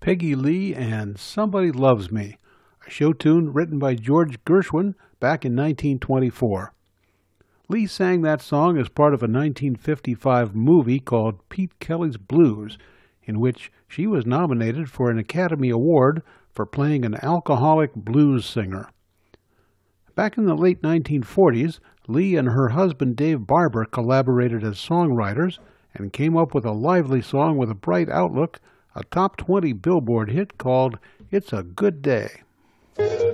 Peggy Lee and Somebody Loves Me, a show tune written by George Gershwin back in 1924. Lee sang that song as part of a 1955 movie called Pete Kelly's Blues, in which she was nominated for an Academy Award for playing an alcoholic blues singer. Back in the late 1940s, Lee and her husband Dave Barber collaborated as songwriters and came up with a lively song with a bright outlook, a top 20 Billboard hit called It's a Good Day.